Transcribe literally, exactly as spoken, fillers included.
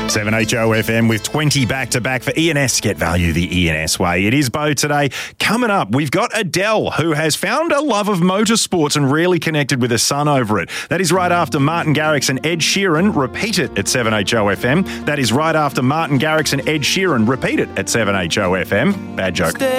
seven H O F M with twenty back-to-back for E and S. Get value the E and S way. It is Bo today. Coming up, we've got Adele, who has found a love of motorsports and really connected with her son over it. That is right after Martin Garrix and Ed Sheeran. Repeat it at seven H O F M. That is right after Martin Garrix and Ed Sheeran. Repeat it at seven H O F M. Bad joke.